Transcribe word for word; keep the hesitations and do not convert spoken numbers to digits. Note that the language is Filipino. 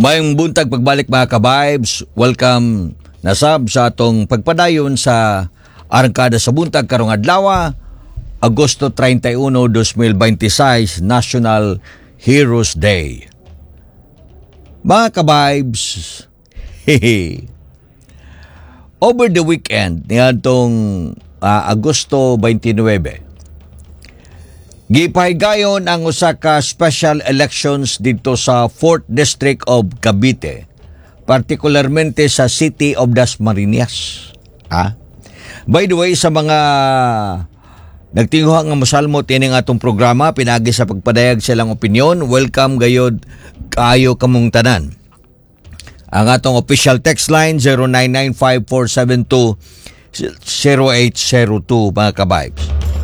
Mayong buntag pagbalik mga ka-vibes. Welcome nasab sa atong pagpadayon sa Arangkada sa Buntag karong adlaw, Agosto thirty-one, twenty twenty-six, National Heroes Day. Mga ka-vibes, hehe. Over the weekend niadtong uh, Agosto twenty-nine, gipahigayon ang usa ka special elections dito sa fourth District of Cavite, partikularmente sa City of Dasmariñas. Ha? By the way, sa mga nagtinguha nga mosalmot ining atong programa, pinagi sa pagpadayag silang opinyon, welcome gayod kaayo kamong tanan. Ang atong official text line zero nine nine five four seven two zero eight zero two mga ka-vibes.